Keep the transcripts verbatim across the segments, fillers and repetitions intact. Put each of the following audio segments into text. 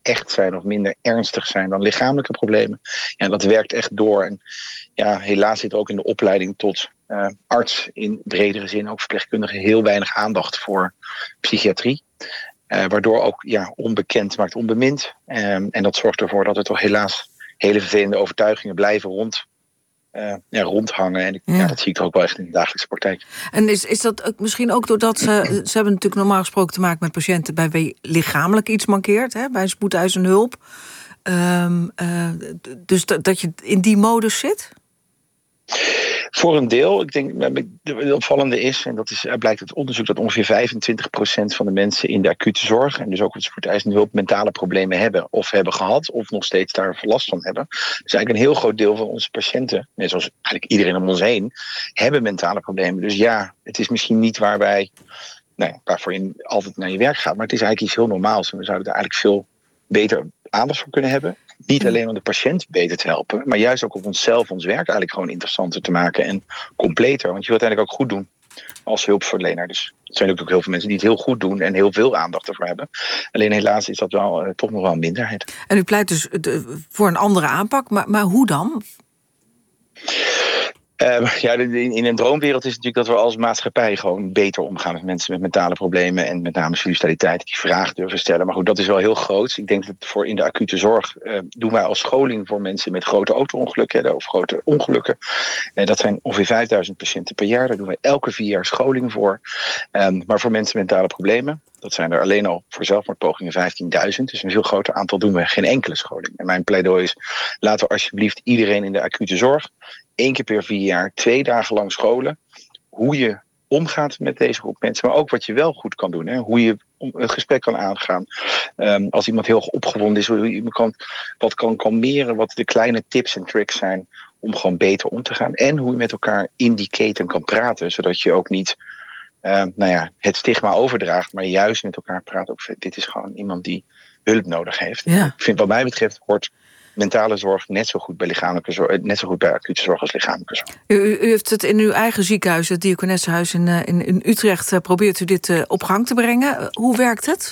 echt zijn of minder ernstig zijn dan lichamelijke problemen. Ja, dat werkt echt door. En ja, helaas zit er ook in de opleiding tot uh, arts in bredere zin, ook verpleegkundige, heel weinig aandacht voor psychiatrie. Uh, waardoor ook ja, onbekend maakt onbemind. Um, en dat zorgt ervoor dat er toch helaas hele vervelende overtuigingen blijven rond, uh, ja, rondhangen. En ja. Ja, dat zie ik ook wel echt in de dagelijkse praktijk. En is, is dat ook misschien ook doordat ze... ze hebben natuurlijk normaal gesproken te maken met patiënten bij wie lichamelijk iets mankeert, hè, bij spoedeisende hulp. Um, uh, dus dat, dat je in die modus zit? Voor een deel. Ik denk dat het opvallende is, en dat is, blijkt uit onderzoek, dat ongeveer vijfentwintig procent van de mensen in de acute zorg, en dus ook met spoedeisende hulp, mentale problemen hebben. Of hebben gehad, of nog steeds daar last van hebben. Dus eigenlijk een heel groot deel van onze patiënten, net zoals eigenlijk iedereen om ons heen, hebben mentale problemen. Dus ja, het is misschien niet waarbij, nou ja, waarvoor je altijd naar je werk gaat, maar het is eigenlijk iets heel normaals. En we zouden er eigenlijk veel beter aandacht voor kunnen hebben. Niet alleen om de patiënt beter te helpen, maar juist ook om onszelf, ons werk eigenlijk gewoon interessanter te maken en completer. Want je wilt eigenlijk ook goed doen als hulpverlener. Dus er zijn ook heel veel mensen die het heel goed doen en heel veel aandacht ervoor hebben. Alleen helaas is dat wel uh, toch nog wel een minderheid. En u pleit dus de, voor een andere aanpak, maar, maar hoe dan? Uh, ja, in een droomwereld is het natuurlijk dat we als maatschappij gewoon beter omgaan met mensen met mentale problemen en met name suicidaliteit, die vragen durven stellen. Maar goed, dat is wel heel groot. Ik denk dat voor in de acute zorg uh, doen wij als scholing voor mensen met grote auto-ongelukken of grote ongelukken. Uh, dat zijn ongeveer vijfduizend patiënten per jaar. Daar doen wij elke vier jaar scholing voor. Um, maar voor mensen met mentale problemen, dat zijn er alleen al voor zelfmoordpogingen vijftienduizend. Dus een veel groter aantal doen we geen enkele scholing. En mijn pleidooi is, laten we alsjeblieft iedereen in de acute zorg één keer per vier jaar, twee dagen lang scholen. Hoe je omgaat met deze groep mensen. Maar ook wat je wel goed kan doen. Hè? Hoe je een gesprek kan aangaan. Um, als iemand heel opgewonden is. Hoe je kan, wat kan kalmeren. Wat de kleine tips en tricks zijn. Om gewoon beter om te gaan. En hoe je met elkaar in die keten kan praten. Zodat je ook niet uh, nou ja, het stigma overdraagt. Maar juist met elkaar praat. Ook, dit is gewoon iemand die hulp nodig heeft. Ja. Ik vind wat mij betreft hoort mentale zorg net zo goed bij lichamelijke zorg, net zo goed bij acute zorg als lichamelijke zorg. U, u heeft het in uw eigen ziekenhuis, het Diakonessenhuis in, in, in Utrecht, probeert u dit uh, op gang te brengen. Hoe werkt het?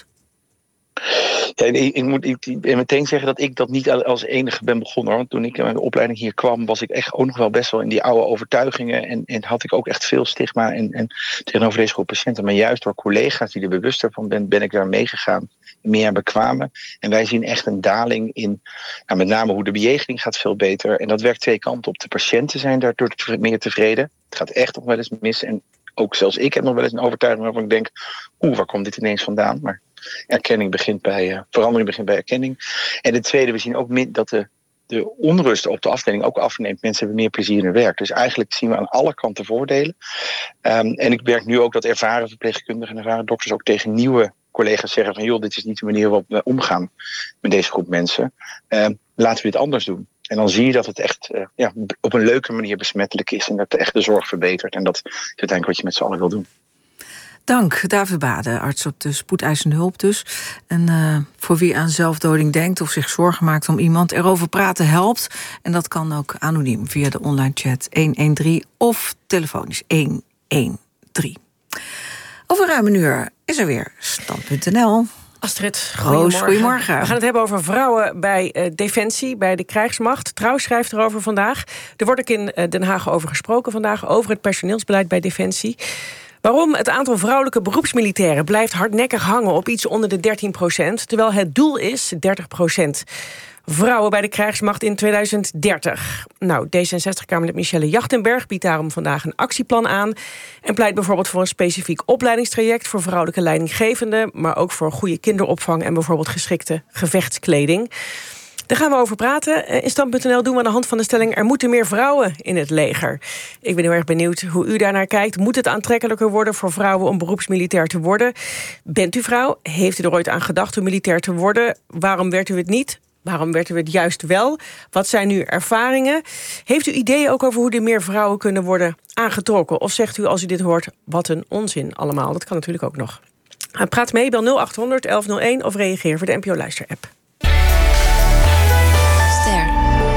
Ja, ik, ik moet ik, ik meteen zeggen dat ik dat niet als enige ben begonnen. Want toen ik in de opleiding hier kwam, was ik echt ook nog wel best wel in die oude overtuigingen. En, en had ik ook echt veel stigma en, en tegenover deze groep patiënten. Maar juist door collega's die er bewuster van ben, ben ik daar meegegaan. Meer bekwamen. En wij zien echt een daling in, nou, met name hoe de bejegening gaat veel beter. En dat werkt twee kanten op. De patiënten zijn daardoor meer tevreden. Het gaat echt nog wel eens mis. En ook zelfs ik heb nog wel eens een overtuiging waarvan ik denk, oeh, waar komt dit ineens vandaan? Maar erkenning begint bij, uh, verandering begint bij erkenning. En de tweede, we zien ook min, dat de, de onrust op de afdeling ook afneemt. Mensen hebben meer plezier in hun werk. Dus eigenlijk zien we aan alle kanten voordelen. Um, en ik merk nu ook dat ervaren verpleegkundigen en ervaren dokters ook tegen nieuwe collega's zeggen van, joh, dit is niet de manier waarop we omgaan met deze groep mensen. Uh, laten we dit anders doen. En dan zie je dat het echt uh, ja, op een leuke manier besmettelijk is en dat de echt de zorg verbetert. En dat is uiteindelijk wat je met z'n allen wil doen. Dank, David Bade, arts op de spoedeisende hulp dus. En uh, voor wie aan zelfdoding denkt of zich zorgen maakt om iemand, erover praten helpt. En dat kan ook anoniem via de online chat een een drie of telefonisch een een drie. Over ruim een uur is er weer stand punt n l. Astrid, goedemorgen. goedemorgen. We gaan het hebben over vrouwen bij uh, Defensie, bij de krijgsmacht. Trouw schrijft erover vandaag. Er wordt ook in uh, Den Haag over gesproken vandaag, over het personeelsbeleid bij Defensie. Waarom het aantal vrouwelijke beroepsmilitairen blijft hardnekkig hangen op iets onder de dertien procent... terwijl het doel is dertig procent. Vrouwen bij de krijgsmacht in tweeduizend dertig. Nou, D zesenzestig-Kamerlid Michelle Jachtenberg biedt daarom vandaag een actieplan aan... en pleit bijvoorbeeld voor een specifiek opleidingstraject... voor vrouwelijke leidinggevenden, maar ook voor goede kinderopvang... en bijvoorbeeld geschikte gevechtskleding. Daar gaan we over praten. In stand punt n l doen we aan de hand van de stelling... er moeten meer vrouwen in het leger. Ik ben heel erg benieuwd hoe u daarnaar kijkt. Moet het aantrekkelijker worden voor vrouwen om beroepsmilitair te worden? Bent u vrouw? Heeft u er ooit aan gedacht om militair te worden? Waarom werd u het niet? Waarom werd u het juist wel? Wat zijn uw ervaringen? Heeft u ideeën ook over hoe er meer vrouwen kunnen worden aangetrokken? Of zegt u als u dit hoort, wat een onzin allemaal? Dat kan natuurlijk ook nog. Praat mee, bel nul acht honderd elf nul één of reageer voor de N P O Luister-app. Ster.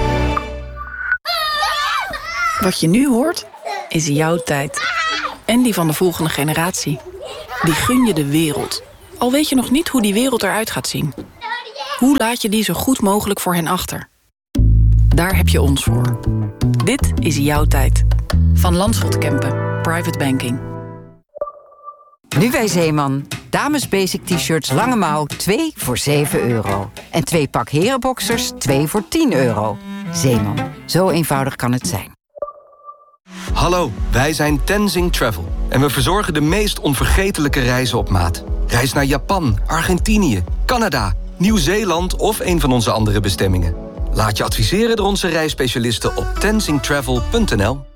Wat je nu hoort, is jouw tijd. En die van de volgende generatie. Die gun je de wereld. Al weet je nog niet hoe die wereld eruit gaat zien. Hoe laat je die zo goed mogelijk voor hen achter? Daar heb je ons voor. Dit is jouw tijd. Van Landschot Kempen. Private Banking. Nu bij Zeeman. Dames basic t-shirts lange mouw twee voor zeven euro. En twee pak herenboxers twee voor tien euro. Zeeman. Zo eenvoudig kan het zijn. Hallo, wij zijn Tenzing Travel. En we verzorgen de meest onvergetelijke reizen op maat. Reis naar Japan, Argentinië, Canada, Nieuw-Zeeland of een van onze andere bestemmingen. Laat je adviseren door onze reisspecialisten op tenzing travel punt n l.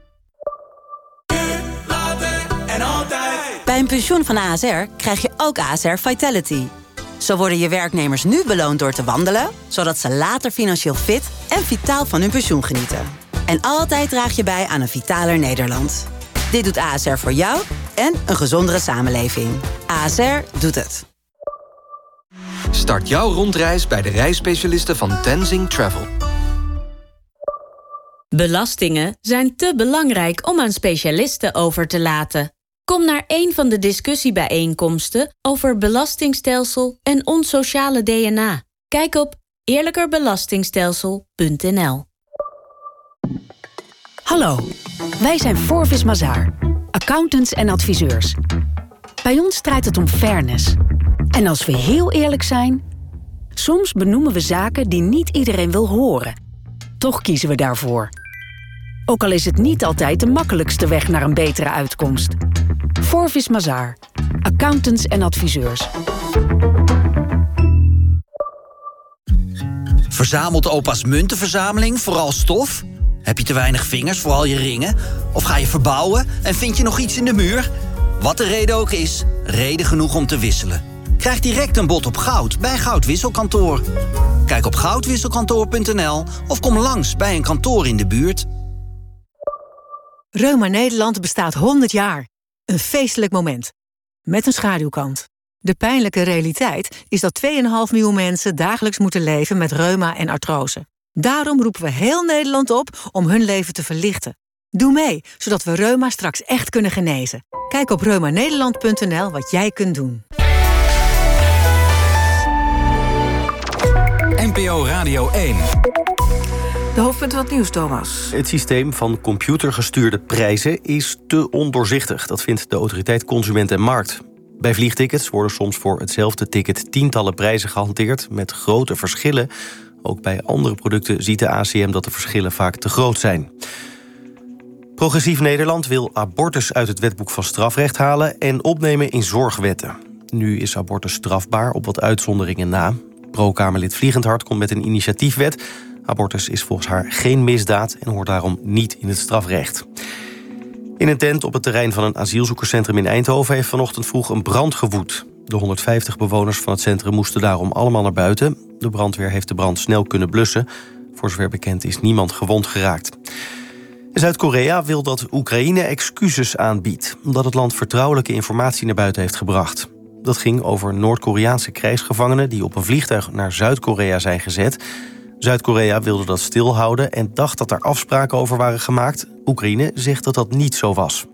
Bij een pensioen van A S R krijg je ook A S R Vitality. Zo worden je werknemers nu beloond door te wandelen, zodat ze later financieel fit en vitaal van hun pensioen genieten. En altijd draag je bij aan een vitaler Nederland. Dit doet A S R voor jou en een gezondere samenleving. A S R doet het. Start jouw rondreis bij de reisspecialisten van Tenzing Travel. Belastingen zijn te belangrijk om aan specialisten over te laten. Kom naar een van de discussiebijeenkomsten over belastingstelsel en ons sociale D N A. Kijk op eerlijkerbelastingstelsel punt n l. Hallo, wij zijn Forvis Mazars, accountants en adviseurs. Bij ons draait het om fairness. En als we heel eerlijk zijn, soms benoemen we zaken die niet iedereen wil horen. Toch kiezen we daarvoor. Ook al is het niet altijd de makkelijkste weg naar een betere uitkomst. Forvis Mazars, accountants en adviseurs. Verzamelt opa's muntenverzameling vooral stof? Heb je te weinig vingers voor al je ringen? Of ga je verbouwen en vind je nog iets in de muur? Wat de reden ook is, reden genoeg om te wisselen. Krijg direct een bod op goud bij Goudwisselkantoor. Kijk op goudwisselkantoor punt n l of kom langs bij een kantoor in de buurt. Reuma Nederland bestaat honderd jaar. Een feestelijk moment. Met een schaduwkant. De pijnlijke realiteit is dat twee komma vijf miljoen mensen dagelijks moeten leven met reuma en artrose. Daarom roepen we heel Nederland op om hun leven te verlichten. Doe mee, zodat we reuma straks echt kunnen genezen. Kijk op reuma nederland punt n l wat jij kunt doen. N P O Radio één. De hoofdpunten van het nieuws, Thomas. Het systeem van computergestuurde prijzen is te ondoorzichtig. Dat vindt de autoriteit Consument en Markt. Bij vliegtickets worden soms voor hetzelfde ticket tientallen prijzen gehanteerd met grote verschillen. Ook bij andere producten ziet de A C M dat de verschillen vaak te groot zijn. Progressief Nederland wil abortus uit het wetboek van strafrecht halen en opnemen in zorgwetten. Nu is abortus strafbaar op wat uitzonderingen na. Pro-Kamerlid Vliegendhart komt met een initiatiefwet. Abortus is volgens haar geen misdaad en hoort daarom niet in het strafrecht. In een tent op het terrein van een asielzoekerscentrum in Eindhoven heeft vanochtend vroeg een brand gewoed. De honderdvijftig bewoners van het centrum moesten daarom allemaal naar buiten. De brandweer heeft de brand snel kunnen blussen. Voor zover bekend is niemand gewond geraakt. Zuid-Korea wil dat Oekraïne excuses aanbiedt, omdat het land vertrouwelijke informatie naar buiten heeft gebracht. Dat ging over Noord-Koreaanse krijgsgevangenen die op een vliegtuig naar Zuid-Korea zijn gezet. Zuid-Korea wilde dat stilhouden en dacht dat er afspraken over waren gemaakt. Oekraïne zegt dat dat niet zo was.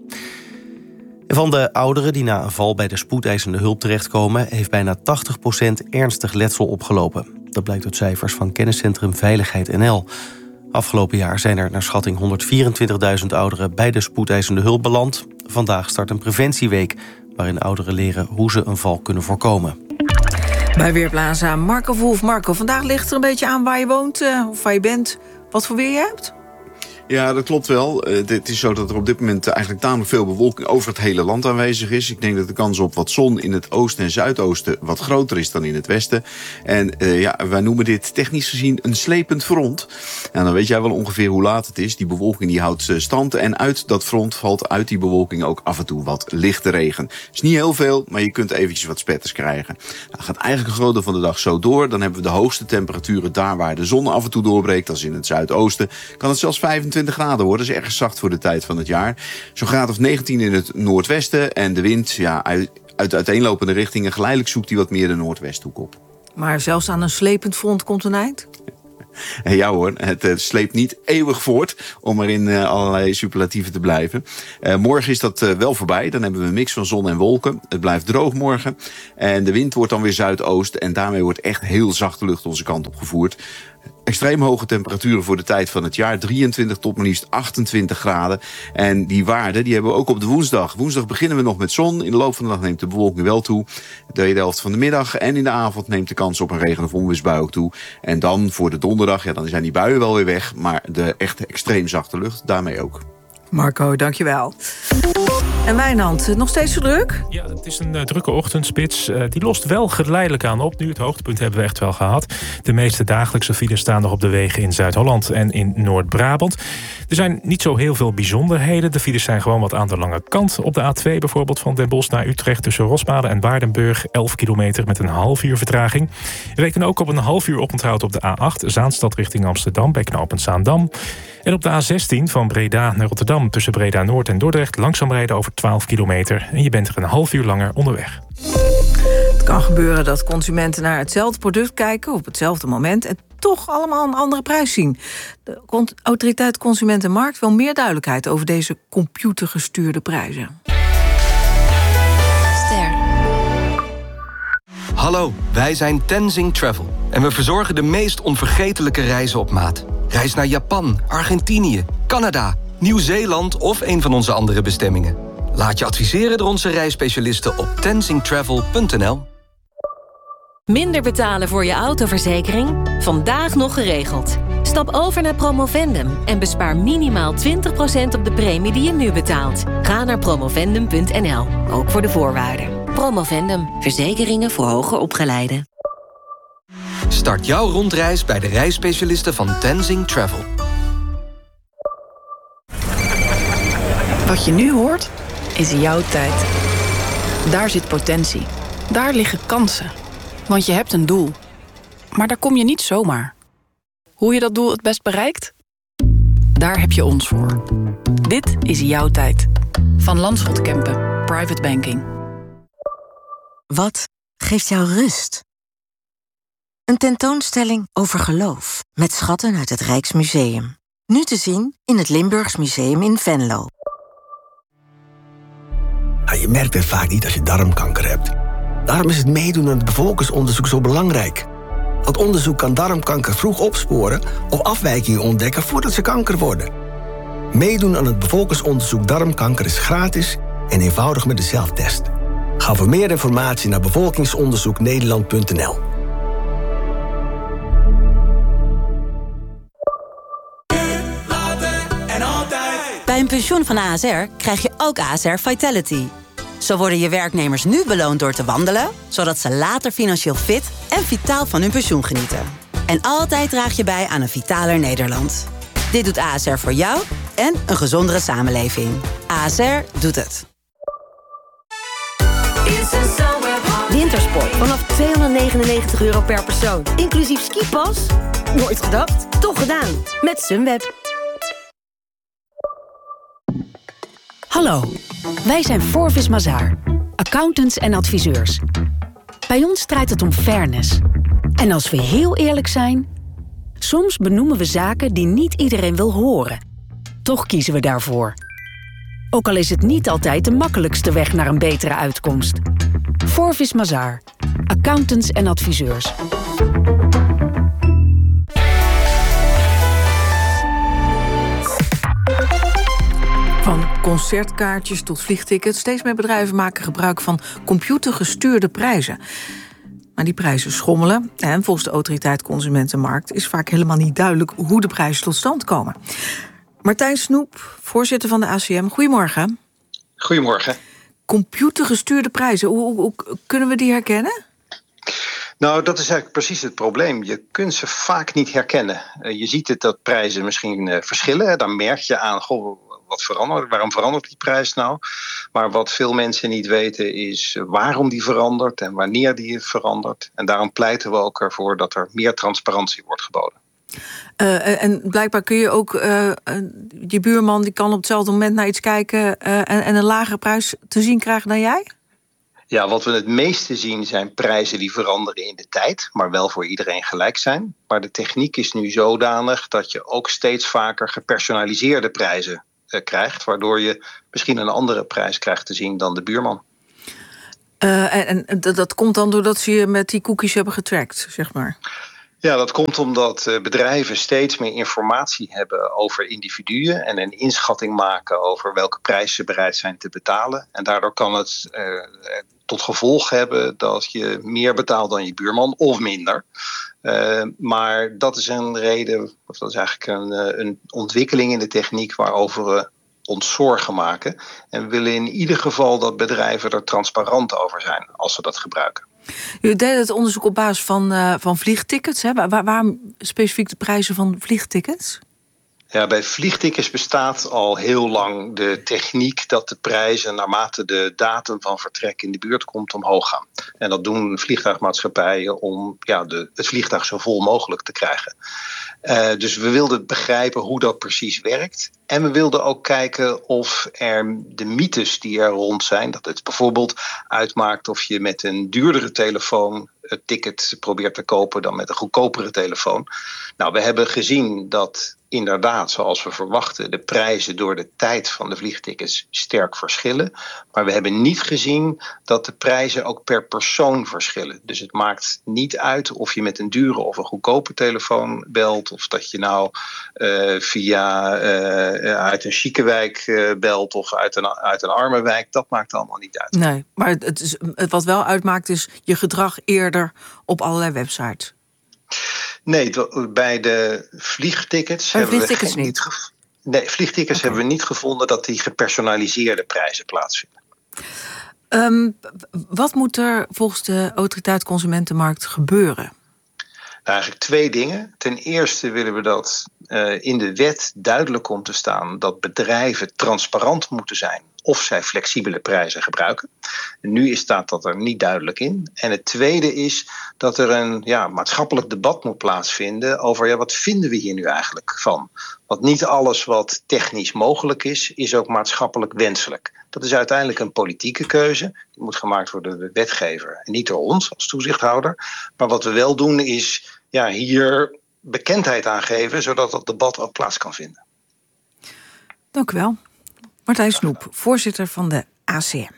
Van de ouderen die na een val bij de spoedeisende hulp terechtkomen, heeft bijna tachtig procent ernstig letsel opgelopen. Dat blijkt uit cijfers van kenniscentrum Veiligheid N L. Afgelopen jaar zijn er naar schatting honderdvierentwintigduizend ouderen bij de spoedeisende hulp beland. Vandaag start een preventieweek waarin ouderen leren hoe ze een val kunnen voorkomen. Bij Weerplaza Marco Wolf. Marco, vandaag ligt er een beetje aan waar je woont uh, of waar je bent. Wat voor weer je hebt? Ja, dat klopt wel. Uh, het is zo dat er op dit moment eigenlijk tamelijk veel bewolking over het hele land aanwezig is. Ik denk dat de kans op wat zon in het oosten en zuidoosten wat groter is dan in het westen. En uh, ja, wij noemen dit technisch gezien een slepend front. En dan weet jij wel ongeveer hoe laat het is. Die bewolking die houdt stand en uit dat front valt uit die bewolking ook af en toe wat lichte regen. Is niet heel veel, maar je kunt eventjes wat spetters krijgen. Nou, gaat eigenlijk een groot deel van de dag zo door. Dan hebben we de hoogste temperaturen daar waar de zon af en toe doorbreekt. Dat is in het zuidoosten. Kan het zelfs vijfentwintig graden worden. Dat is erg zacht voor de tijd van het jaar. Zo'n graad of negentien in het noordwesten. En de wind, ja, uit, uit uiteenlopende richtingen. Geleidelijk zoekt hij wat meer de noordwesthoek op. Maar zelfs aan een slepend front komt een eind? En ja hoor, het uh, sleept niet eeuwig voort om er in uh, allerlei superlatieven te blijven. Uh, morgen is dat uh, wel voorbij. Dan hebben we een mix van zon en wolken. Het blijft droog morgen. En de wind wordt dan weer zuidoost. En daarmee wordt echt heel zachte lucht onze kant op gevoerd. Extreem hoge temperaturen voor de tijd van het jaar. drieëntwintig tot maar liefst achtentwintig graden. En die waarden die hebben we ook op de woensdag. Woensdag beginnen we nog met zon. In de loop van de dag neemt de bewolking wel toe. De tweede helft van de middag en in de avond neemt de kans op een regen- of onweersbui ook toe. En dan voor de donderdag, ja, dan zijn die buien wel weer weg. Maar de echt extreem zachte lucht, daarmee ook. Marco, dankjewel. En Wijnand, nog steeds zo druk? Ja, het is een uh, drukke ochtendspits. Uh, die lost wel geleidelijk aan op nu. Het hoogtepunt hebben we echt wel gehad. De meeste dagelijkse files staan nog op de wegen in Zuid-Holland en in Noord-Brabant. Er zijn niet zo heel veel bijzonderheden. De files zijn gewoon wat aan de lange kant. Op de A twee bijvoorbeeld van Den Bosch naar Utrecht tussen Rosmalen en Waardenburg. elf kilometer met een half uur vertraging. Reken ook op een half uur oponthoud op de A acht. Zaanstad richting Amsterdam bij knooppunt Zaandam. En op de A zestien van Breda naar Rotterdam tussen Breda Noord en Dordrecht langzaam rijden over twaalf kilometer. En je bent er een half uur langer onderweg. Het kan gebeuren dat consumenten naar hetzelfde product kijken op hetzelfde moment en toch allemaal een andere prijs zien. De Autoriteit Consument en Markt wil meer duidelijkheid over deze computergestuurde prijzen. Ster. Hallo, wij zijn Tenzing Travel. En we verzorgen de meest onvergetelijke reizen op maat. Reis naar Japan, Argentinië, Canada, Nieuw-Zeeland of een van onze andere bestemmingen. Laat je adviseren door onze reisspecialisten op tenzing travel punt n l. Minder betalen voor je autoverzekering? Vandaag nog geregeld. Stap over naar Promovendum en bespaar minimaal twintig procent op de premie die je nu betaalt. Ga naar promovendum punt n l, ook voor de voorwaarden. Promovendum, verzekeringen voor hoger opgeleiden. Start jouw rondreis bij de reisspecialisten van Tenzing Travel. Wat je nu hoort, is jouw tijd. Daar zit potentie. Daar liggen kansen. Want je hebt een doel. Maar daar kom je niet zomaar. Hoe je dat doel het best bereikt? Daar heb je ons voor. Dit is jouw tijd. Van Landschot Kempen, Private Banking. Wat geeft jou rust? Een tentoonstelling over geloof met schatten uit het Rijksmuseum. Nu te zien in het Limburgs Museum in Venlo. Ja, je merkt het vaak niet als je darmkanker hebt. Daarom is het meedoen aan het bevolkingsonderzoek zo belangrijk. Want onderzoek kan darmkanker vroeg opsporen of afwijkingen ontdekken voordat ze kanker worden. Meedoen aan het bevolkingsonderzoek darmkanker is gratis en eenvoudig met de zelftest. Ga voor meer informatie naar bevolkingsonderzoek nederland punt n l. Bij een pensioen van A S R krijg je ook A S R Vitality. Zo worden je werknemers nu beloond door te wandelen, zodat ze later financieel fit en vitaal van hun pensioen genieten. En altijd draag je bij aan een vitaler Nederland. Dit doet A S R voor jou en een gezondere samenleving. A S R doet het. Wintersport vanaf tweehonderdnegenennegentig euro per persoon. Inclusief skipas? Nooit gedacht, toch gedaan. Met Sunweb. Hallo, wij zijn Forvis Mazars, accountants en adviseurs. Bij ons draait het om fairness. En als we heel eerlijk zijn, soms benoemen we zaken die niet iedereen wil horen. Toch kiezen we daarvoor. Ook al is het niet altijd de makkelijkste weg naar een betere uitkomst. Forvis Mazars, accountants en adviseurs. Van concertkaartjes tot vliegtickets. Steeds meer bedrijven maken gebruik van computergestuurde prijzen. Maar die prijzen schommelen. En volgens de Autoriteit Consument en Markt is vaak helemaal niet duidelijk hoe de prijzen tot stand komen. Martijn Snoep, voorzitter van de A C M. Goedemorgen. Goedemorgen. Computergestuurde prijzen, hoe, hoe, hoe kunnen we die herkennen? Nou, dat is eigenlijk precies het probleem. Je kunt ze vaak niet herkennen. Uh, je ziet het dat prijzen misschien uh, verschillen. Dan merk je aan, goh, wat verandert, waarom verandert die prijs nou? Maar wat veel mensen niet weten is waarom die verandert en wanneer die verandert. En daarom pleiten we ook ervoor dat er meer transparantie wordt geboden. Uh, en blijkbaar kun je ook, uh, je buurman die kan op hetzelfde moment naar iets kijken uh, en, en een lagere prijs te zien krijgen dan jij? Ja, wat we het meeste zien zijn prijzen die veranderen in de tijd, maar wel voor iedereen gelijk zijn. Maar de techniek is nu zodanig dat je ook steeds vaker gepersonaliseerde prijzen uh, krijgt, waardoor je misschien een andere prijs krijgt te zien dan de buurman. Uh, en en dat, dat komt dan doordat ze je met die cookies hebben getrackt, zeg maar? Ja, dat komt omdat uh, bedrijven steeds meer informatie hebben over individuen en een inschatting maken over welke prijs ze bereid zijn te betalen. En daardoor kan het uh, tot gevolg hebben dat je meer betaalt dan je buurman of minder. Uh, maar dat is een reden, of dat is eigenlijk een, een ontwikkeling in de techniek waarover we ons zorgen maken. En we willen in ieder geval dat bedrijven er transparant over zijn als ze dat gebruiken. U deed het onderzoek op basis van, uh, van vliegtickets. Hè? Waar, waarom specifiek de prijzen van vliegtickets? Ja, bij vliegtickets bestaat al heel lang de techniek dat de prijzen naarmate de datum van vertrek in de buurt komt omhoog gaan. En dat doen vliegtuigmaatschappijen om ja, de, het vliegtuig zo vol mogelijk te krijgen. Uh, dus we wilden begrijpen hoe dat precies werkt. En we wilden ook kijken of er de mythes die er rond zijn, dat het bijvoorbeeld uitmaakt of je met een duurdere telefoon het ticket probeert te kopen dan met een goedkopere telefoon. Nou, we hebben gezien dat inderdaad, zoals we verwachten, de prijzen door de tijd van de vliegtickets sterk verschillen. Maar we hebben niet gezien dat de prijzen ook per persoon verschillen. Dus het maakt niet uit of je met een dure of een goedkope telefoon belt, of dat je nou uh, via uh, uit een chique wijk uh, belt of uit een, uit een arme wijk. Dat maakt allemaal niet uit. Nee, maar het is, het wat wel uitmaakt is je gedrag eerder op allerlei websites. Nee, bij de vliegtickets bij hebben vliegtickets we niet. Ge- nee, vliegtickets okay. hebben we niet gevonden dat die gepersonaliseerde prijzen plaatsvinden. Um, wat moet er volgens de Autoriteit Consumentenmarkt gebeuren? Nou, eigenlijk twee dingen. Ten eerste willen we dat uh, in de wet duidelijk komt te staan dat bedrijven transparant moeten zijn of zij flexibele prijzen gebruiken. En nu staat dat er niet duidelijk in. En het tweede is dat er een ja, maatschappelijk debat moet plaatsvinden over ja, wat vinden we hier nu eigenlijk van? Want niet alles wat technisch mogelijk is, is ook maatschappelijk wenselijk. Dat is uiteindelijk een politieke keuze. Die moet gemaakt worden door de wetgever en niet door ons als toezichthouder. Maar wat we wel doen is ja, hier bekendheid aan geven, zodat dat debat ook plaats kan vinden. Dank u wel. Martijn Snoep, voorzitter van de A C M.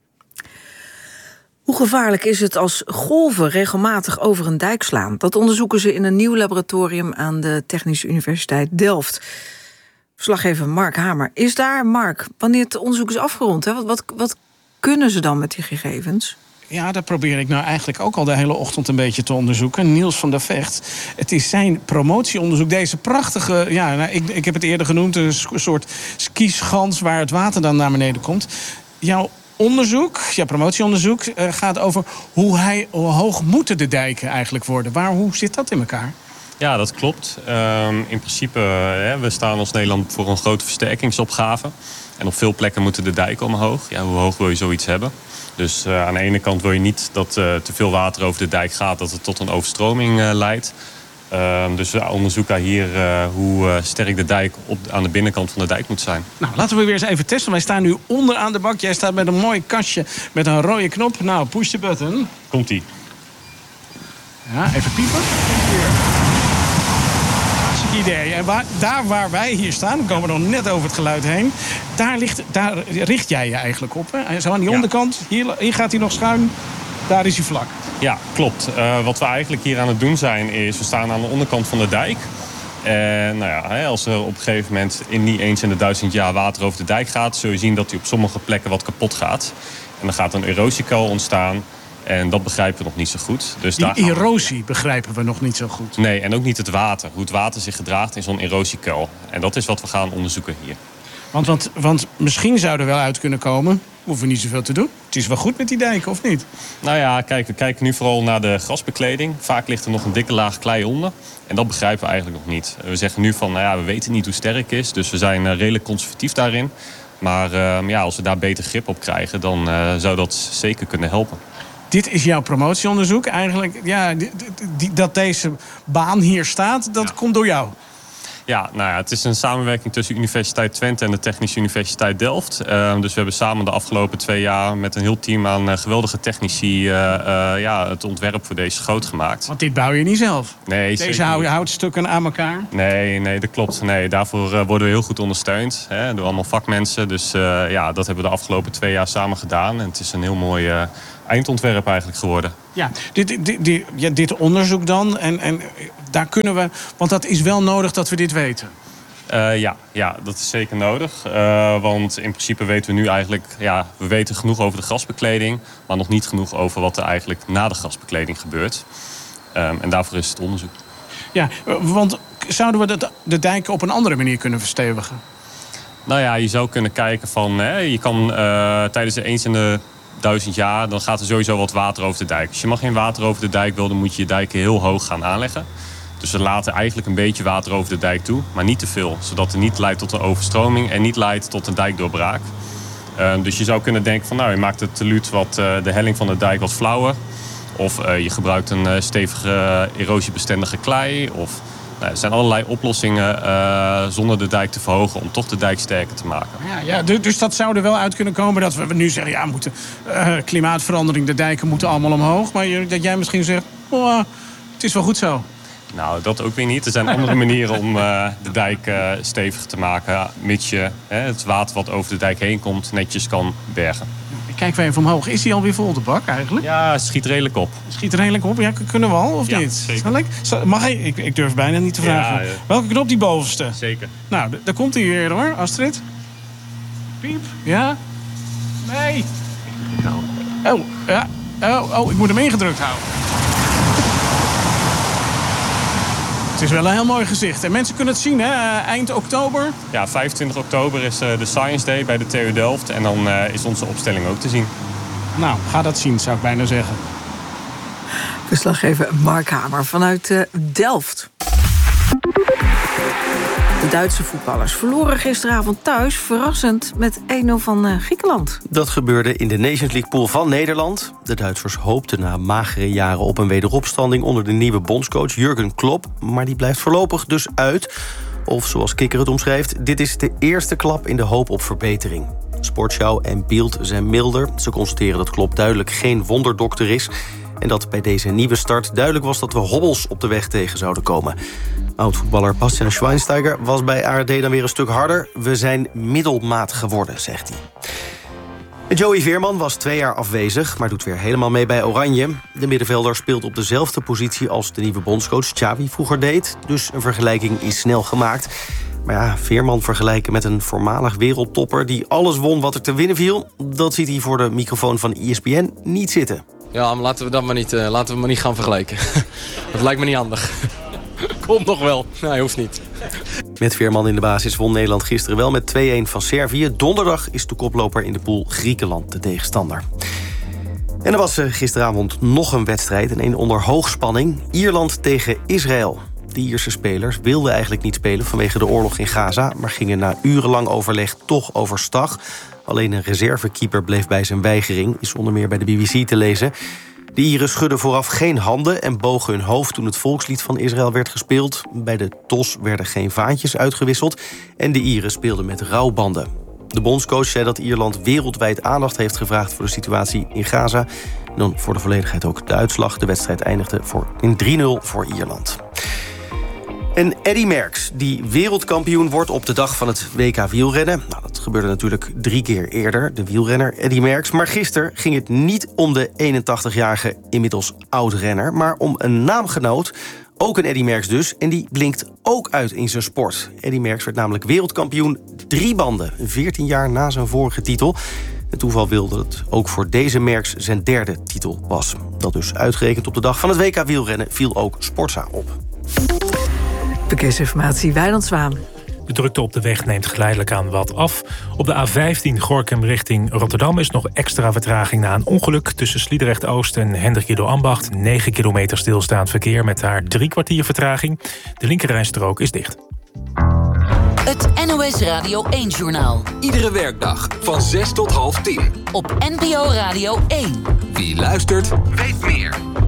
Hoe gevaarlijk is het als golven regelmatig over een dijk slaan? Dat onderzoeken ze in een nieuw laboratorium aan de Technische Universiteit Delft. Verslaggever Mark Hamer is daar. Mark, wanneer het onderzoek is afgerond, hè? Wat, wat, wat kunnen ze dan met die gegevens? Ja, dat probeer ik nou eigenlijk ook al de hele ochtend een beetje te onderzoeken. Niels van der Vecht. Het is zijn promotieonderzoek. Deze prachtige, ja, nou, ik, ik heb het eerder genoemd, een soort skischans waar het water dan naar beneden komt. Jouw onderzoek, jouw promotieonderzoek, uh, gaat over hoe, hij, hoe hoog moeten de dijken eigenlijk worden. Waar, hoe zit dat in elkaar? Ja, dat klopt. Um, in principe, hè, we staan als Nederland voor een grote versterkingsopgave. En op veel plekken moeten de dijken omhoog. Ja, hoe hoog wil je zoiets hebben? Dus uh, aan de ene kant wil je niet dat uh, te veel water over de dijk gaat, dat het tot een overstroming uh, leidt. Uh, dus we onderzoeken hier uh, hoe uh, sterk de dijk op, aan de binnenkant van de dijk moet zijn. Nou, laten we weer eens even testen. Wij staan nu onder aan de bak. Jij staat met een mooi kastje met een rode knop. Nou, push the button. Komt-ie. Ja, even piepen. Idee. En waar, daar waar wij hier staan, we komen nog net over het geluid heen, daar, ligt, daar richt jij je eigenlijk op. Hè? Zo aan die ja. onderkant, hier, hier gaat hij nog schuin, daar is hij vlak. Ja, klopt. Uh, wat we eigenlijk hier aan het doen zijn, is we staan aan de onderkant van de dijk. En nou ja, als er op een gegeven moment in niet eens in de duizend jaar water over de dijk gaat, zul je zien dat hij op sommige plekken wat kapot gaat. En dan gaat een erosiekuil ontstaan. En dat begrijpen we nog niet zo goed. Dus die daar erosie begrijpen we nog niet zo goed. Nee, en ook niet het water. Hoe het water zich gedraagt in zo'n erosiekuil. En dat is wat we gaan onderzoeken hier. Want, want, want misschien zou er wel uit kunnen komen, we hoeven niet zoveel te doen. Het is wel goed met die dijken, of niet? Nou ja, kijk, we kijken nu vooral naar de grasbekleding. Vaak ligt er nog een dikke laag klei onder. En dat begrijpen we eigenlijk nog niet. We zeggen nu van, nou ja, we weten niet hoe sterk het is. Dus we zijn uh, redelijk conservatief daarin. Maar uh, ja, als we daar beter grip op krijgen, dan uh, zou dat zeker kunnen helpen. Dit is jouw promotieonderzoek. Eigenlijk, ja, die, die, dat deze baan hier staat, dat ja. komt door jou. Ja, nou ja, het is een samenwerking tussen Universiteit Twente en de Technische Universiteit Delft. Uh, dus we hebben samen de afgelopen twee jaar met een heel team aan uh, geweldige technici uh, uh, ja, het ontwerp voor deze groot gemaakt. Want dit bouw je niet zelf? Nee, deze hou je houtstukken aan elkaar? Nee, nee, dat klopt. Nee, daarvoor uh, worden we heel goed ondersteund hè, door allemaal vakmensen. Dus uh, ja, dat hebben we de afgelopen twee jaar samen gedaan. En het is een heel mooi uh, eindontwerp eigenlijk geworden. Ja, dit, dit, dit, ja, dit onderzoek dan. En, en daar kunnen we... Want dat is wel nodig dat we dit weten. Uh, ja, ja, dat is zeker nodig. Uh, want in principe weten we nu eigenlijk... Ja, we weten genoeg over de grasbekleding... maar nog niet genoeg over wat er eigenlijk na de grasbekleding gebeurt. Um, en daarvoor is het onderzoek. Ja, want zouden we de, de dijken op een andere manier kunnen verstevigen? Nou ja, je zou kunnen kijken van... Hè, je kan uh, tijdens de eens in de duizend jaar... dan gaat er sowieso wat water over de dijk. Als je mag geen water over de dijk wil... dan moet je je dijken heel hoog gaan aanleggen. Dus we laten eigenlijk een beetje water over de dijk toe, maar niet te veel. Zodat het niet leidt tot een overstroming en niet leidt tot een dijkdoorbraak. Uh, dus je zou kunnen denken van nou, je maakt het teluut wat uh, de helling van de dijk wat flauwer. Of uh, je gebruikt een uh, stevige uh, erosiebestendige klei. Of, nou, er zijn allerlei oplossingen uh, zonder de dijk te verhogen om toch de dijk sterker te maken. Ja, ja, dus dat zou er wel uit kunnen komen dat we nu zeggen... ja, moeten, uh, klimaatverandering, de dijken moeten allemaal omhoog. Maar dat jij misschien zegt, oh, het is wel goed zo. Nou, dat ook weer niet. Er zijn andere manieren om uh, de dijk uh, stevig te maken. Mits je hè, het water wat over de dijk heen komt netjes kan bergen. Ik kijk weer even omhoog. Is die alweer vol de bak eigenlijk? Ja, het schiet redelijk op. Schiet er redelijk op? Ja, kunnen we al of ja, niet? Zeker. Mag ik? ik? Ik durf bijna niet te vragen. Ja, ja. Welke knop die bovenste? Zeker. Nou, d- daar komt hij weer hoor, Astrid. Piep. Ja? Nee. Oh, ja. Oh, oh, ik moet hem ingedrukt houden. Het is wel een heel mooi gezicht. En mensen kunnen het zien, hè? Eind oktober. Ja, vijfentwintig oktober is uh, de Science Day bij de T U Delft. En dan uh, is onze opstelling ook te zien. Nou, ga dat zien, zou ik bijna zeggen. Verslaggever Mark Hamer vanuit uh, Delft. De Duitse voetballers verloren gisteravond thuis verrassend met één nul van uh, Griekenland. Dat gebeurde in de Nations League pool van Nederland. De Duitsers hoopten na magere jaren op een wederopstanding onder de nieuwe bondscoach Jurgen Klopp. Maar die blijft voorlopig dus uit. Of zoals Kikker het omschrijft, dit is de eerste klap in de hoop op verbetering. Sportschau en Bild zijn milder. Ze constateren dat Klopp duidelijk geen wonderdokter is. En dat bij deze nieuwe start duidelijk was dat we hobbels op de weg tegen zouden komen. Oud-voetballer Bastian Schweinsteiger was bij A R D dan weer een stuk harder. We zijn middelmaat geworden, zegt hij. Joey Veerman was twee jaar afwezig, maar doet weer helemaal mee bij Oranje. De middenvelder speelt op dezelfde positie als de nieuwe bondscoach Xavi vroeger deed. Dus een vergelijking is snel gemaakt. Maar ja, Veerman vergelijken met een voormalig wereldtopper die alles won wat er te winnen viel, dat ziet hij voor de microfoon van E S P N niet zitten. Ja, maar laten we dat maar niet, uh, laten we maar niet gaan vergelijken. Dat lijkt me niet handig. Komt nog wel. Nee, hoeft niet. Met Veerman in de basis won Nederland gisteren wel met twee-een van Servië. Donderdag is de koploper in de pool Griekenland de tegenstander. En er was gisteravond nog een wedstrijd en een onder hoogspanning. Ierland tegen Israël. De Ierse spelers wilden eigenlijk niet spelen vanwege de oorlog in Gaza, maar gingen na urenlang overleg toch overstag. Alleen een reservekeeper bleef bij zijn weigering, is onder meer bij de B B C te lezen. De Ieren schudden vooraf geen handen en bogen hun hoofd toen het volkslied van Israël werd gespeeld. Bij de T O S werden geen vaantjes uitgewisseld en de Ieren speelden met rouwbanden. De bondscoach zei dat Ierland wereldwijd aandacht heeft gevraagd voor de situatie in Gaza. En dan voor de volledigheid ook de uitslag. De wedstrijd eindigde voor in drie nul voor Ierland. En Eddy Merckx, die wereldkampioen wordt op de dag van het W K wielrennen. Nou, dat gebeurde natuurlijk drie keer eerder, de wielrenner Eddy Merckx. Maar gisteren ging het niet om de eenentachtigjarige inmiddels oud-renner, maar om een naamgenoot. Ook een Eddy Merckx dus, en die blinkt ook uit in zijn sport. Eddy Merckx werd namelijk wereldkampioen drie banden, veertien jaar na zijn vorige titel. Het toeval wilde dat het ook voor deze Merckx zijn derde titel was. Dat dus uitgerekend op de dag van het W K wielrennen viel ook Sportza op. Verkeersinformatie, Wijnand Zwaan. De drukte op de weg neemt geleidelijk aan wat af. Op de A vijftien Gorinchem richting Rotterdam is nog extra vertraging na een ongeluk. Tussen Sliedrecht-Oost en Hendrikido-Ambacht. negen kilometer stilstaand verkeer met daar drie kwartier vertraging. De linkerrijstrook is dicht. Het N O S Radio één-journaal. Iedere werkdag van zes tot half tien. Op N P O Radio één. Wie luistert, weet meer.